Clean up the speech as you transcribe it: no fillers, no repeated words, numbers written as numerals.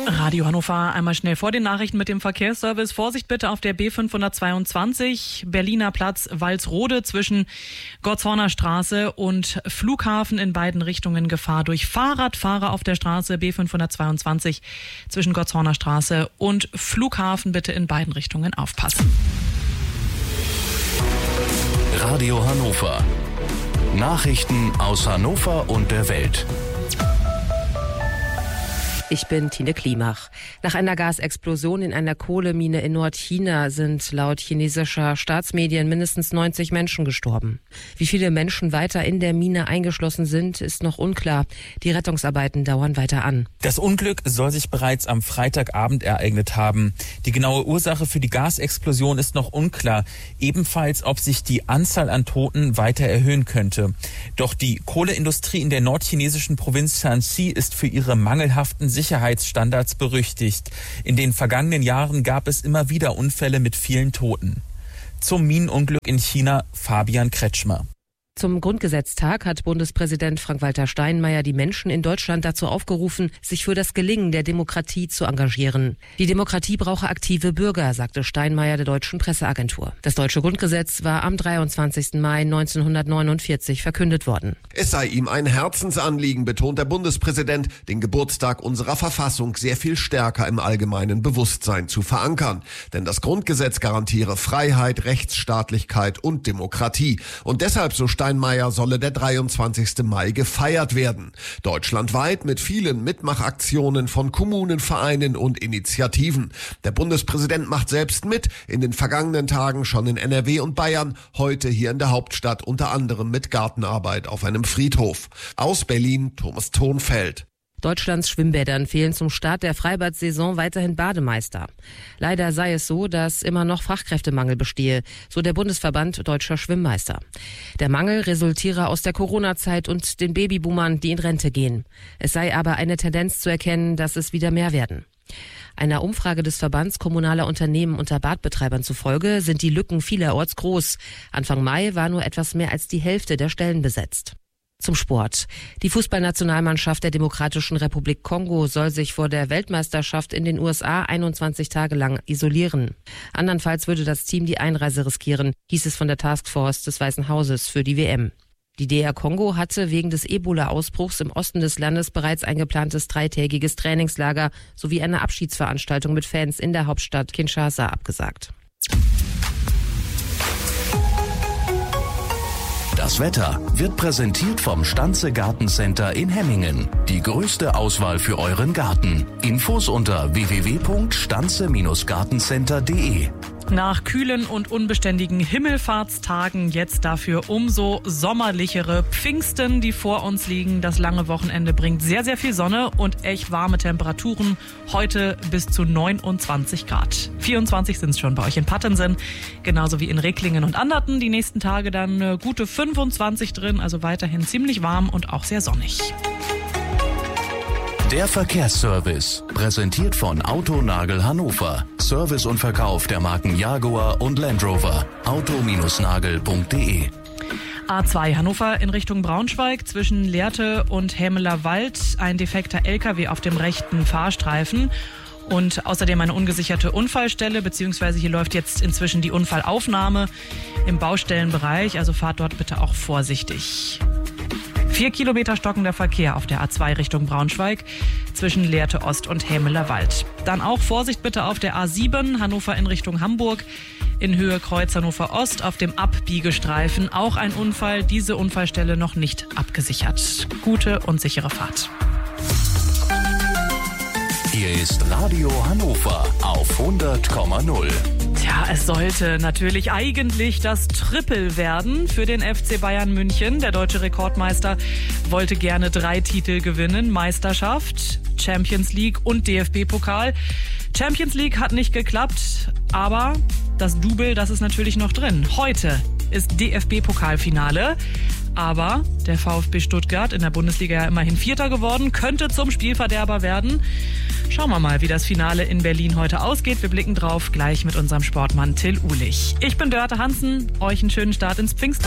Radio Hannover, einmal schnell vor den Nachrichten mit dem Verkehrsservice. Vorsicht bitte auf der B522, Berliner Platz, Walsrode zwischen Gottshorner Straße und Flughafen, in beiden Richtungen Gefahr durch Fahrradfahrer auf der Straße. B522 zwischen Gottshorner Straße und Flughafen, bitte in beiden Richtungen aufpassen. Radio Hannover. Nachrichten aus Hannover und der Welt. Ich bin Tine Klimach. Nach einer Gasexplosion in einer Kohlemine in Nordchina sind laut chinesischer Staatsmedien mindestens 90 Menschen gestorben. Wie viele Menschen weiter in der Mine eingeschlossen sind, ist noch unklar. Die Rettungsarbeiten dauern weiter an. Das Unglück soll sich bereits am Freitagabend ereignet haben. Die genaue Ursache für die Gasexplosion ist noch unklar. Ebenfalls, ob sich die Anzahl an Toten weiter erhöhen könnte. Doch die Kohleindustrie in der nordchinesischen Provinz Shanxi ist für ihre mangelhaften Sicherheitsstandards berüchtigt. In den vergangenen Jahren gab es immer wieder Unfälle mit vielen Toten. Zum Minenunglück in China, Fabian Kretschmer. Zum Grundgesetztag hat Bundespräsident Frank-Walter Steinmeier die Menschen in Deutschland dazu aufgerufen, sich für das Gelingen der Demokratie zu engagieren. Die Demokratie brauche aktive Bürger, sagte Steinmeier der Deutschen Presseagentur. Das deutsche Grundgesetz war am 23. Mai 1949 verkündet worden. Es sei ihm ein Herzensanliegen, betont der Bundespräsident, den Geburtstag unserer Verfassung sehr viel stärker im allgemeinen Bewusstsein zu verankern. Denn das Grundgesetz garantiere Freiheit, Rechtsstaatlichkeit und Demokratie. Und deshalb, so Steinmeier, solle der 23. Mai gefeiert werden. Deutschlandweit mit vielen Mitmachaktionen von Kommunen, Vereinen und Initiativen. Der Bundespräsident macht selbst mit, in den vergangenen Tagen schon in NRW und Bayern, heute hier in der Hauptstadt unter anderem mit Gartenarbeit auf einem Friedhof. Aus Berlin, Thomas Thonfeld. Deutschlands Schwimmbädern fehlen zum Start der Freibad-Saison weiterhin Bademeister. Leider sei es so, dass immer noch Fachkräftemangel bestehe, so der Bundesverband Deutscher Schwimmmeister. Der Mangel resultiere aus der Corona-Zeit und den Babyboomern, die in Rente gehen. Es sei aber eine Tendenz zu erkennen, dass es wieder mehr werden. Einer Umfrage des Verbands kommunaler Unternehmen unter Badbetreibern zufolge sind die Lücken vielerorts groß. Anfang Mai war nur etwas mehr als die Hälfte der Stellen besetzt. Zum Sport. Die Fußballnationalmannschaft der Demokratischen Republik Kongo soll sich vor der Weltmeisterschaft in den USA 21 Tage lang isolieren. Andernfalls würde das Team die Einreise riskieren, hieß es von der Taskforce des Weißen Hauses für die WM. Die DR Kongo hatte wegen des Ebola-Ausbruchs im Osten des Landes bereits ein geplantes 3-tägiges Trainingslager sowie eine Abschiedsveranstaltung mit Fans in der Hauptstadt Kinshasa abgesagt. Das Wetter wird präsentiert vom Stanze Gartencenter in Hemmingen. Die größte Auswahl für euren Garten. Infos unter www.stanze-gartencenter.de. Nach kühlen und unbeständigen Himmelfahrtstagen jetzt dafür umso sommerlichere Pfingsten, die vor uns liegen. Das lange Wochenende bringt sehr, sehr viel Sonne und echt warme Temperaturen. Heute bis zu 29 Grad. 24 sind es schon bei euch in Pattensen, genauso wie in Ricklingen und Anderten. Die nächsten Tage dann gute 25 drin, also weiterhin ziemlich warm und auch sehr sonnig. Der Verkehrsservice, präsentiert von Autonagel Hannover. Service und Verkauf der Marken Jaguar und Land Rover. auto-nagel.de. A2 Hannover in Richtung Braunschweig zwischen Lehrte und Hämeler Wald. Ein defekter LKW auf dem rechten Fahrstreifen. Und außerdem eine ungesicherte Unfallstelle, beziehungsweise hier läuft jetzt inzwischen die Unfallaufnahme im Baustellenbereich. Also fahrt dort bitte auch vorsichtig. 4 Kilometer stockender Verkehr auf der A2 Richtung Braunschweig zwischen Lehrte Ost und Hämeler Wald. Dann auch Vorsicht bitte auf der A7 Hannover in Richtung Hamburg in Höhe Kreuz Hannover Ost auf dem Abbiegestreifen. Auch ein Unfall, diese Unfallstelle noch nicht abgesichert. Gute und sichere Fahrt. Hier ist Radio Hannover auf 100,0. Tja, es sollte natürlich eigentlich das Triple werden für den FC Bayern München. Der deutsche Rekordmeister wollte gerne 3 Titel gewinnen. Meisterschaft, Champions League und DFB-Pokal. Champions League hat nicht geklappt, aber das Double, das ist natürlich noch drin. Heute ist DFB-Pokalfinale. Aber der VfB Stuttgart, in der Bundesliga ja immerhin Vierter geworden, könnte zum Spielverderber werden. Schauen wir mal, wie das Finale in Berlin heute ausgeht. Wir blicken drauf gleich mit unserem Sportmann Till Uhlich. Ich bin Dörte Hansen. Euch einen schönen Start ins Pfingstwochenende.